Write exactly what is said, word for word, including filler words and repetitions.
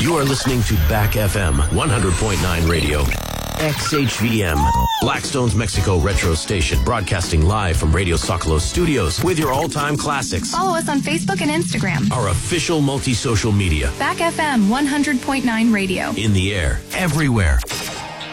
You are listening to Back F M one hundred point nine Radio. X H V M, Blackstone's Mexico Retro Station, broadcasting live from Radio Socolo Studios with your all-time classics. Follow us on Facebook and Instagram. Our official multi-social media. Back F M one hundred point nine Radio. In the air, everywhere.